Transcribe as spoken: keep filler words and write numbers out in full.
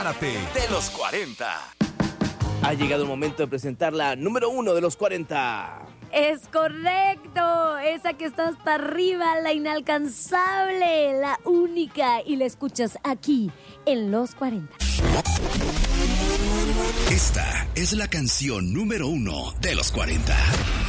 Prepárate, de los cuarenta. Ha llegado el momento de presentar la número uno de los cuarenta. Es correcto, esa que está hasta arriba, la inalcanzable, la única, y la escuchas aquí en Los cuarenta. Esta es la canción número uno de los cuarenta.